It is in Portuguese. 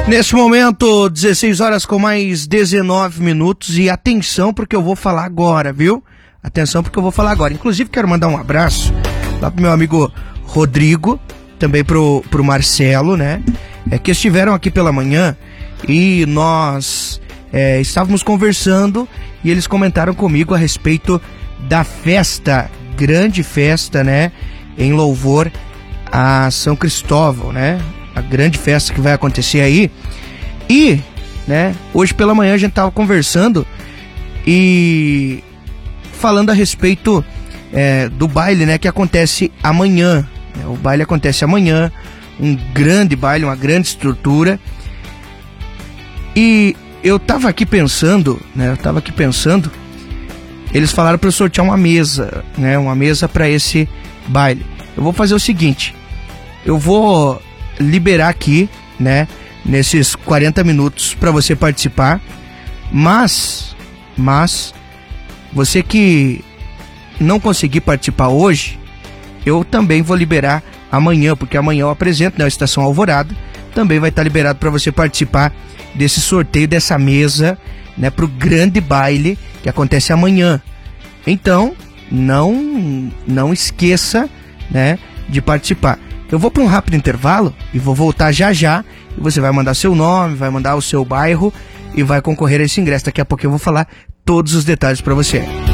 Nesse momento, 16 horas com mais 19 minutos e atenção porque eu vou falar agora, viu? Atenção porque eu vou falar agora. Inclusive quero mandar um abraço lá pro meu amigo Rodrigo, também pro Marcelo, né? Que estiveram aqui pela manhã e nós estávamos conversando e eles comentaram comigo a respeito da festa, grande festa, né? Em louvor a São Cristóvão, né? A grande festa que vai acontecer aí. E, né, hoje pela manhã a gente tava conversando e falando a respeito do baile, né, que acontece amanhã. O baile acontece amanhã, um grande baile, uma grande estrutura. E eu tava aqui pensando, né, eles falaram para eu sortear uma mesa, né, uma mesa para esse baile. Eu vou fazer o seguinte, eu vou liberar aqui, né, nesses 40 minutos para você participar, mas você que não conseguir participar hoje, eu também vou liberar amanhã, porque amanhã eu apresento, né, a Estação Alvorada, também vai estar liberado para você participar desse sorteio, dessa mesa, né, pro grande baile que acontece amanhã. Então, não esqueça, né, de participar. Eu vou para um rápido intervalo e vou voltar já já. E você vai mandar seu nome, vai mandar o seu bairro e vai concorrer a esse ingresso. Daqui a pouco eu vou falar todos os detalhes para você.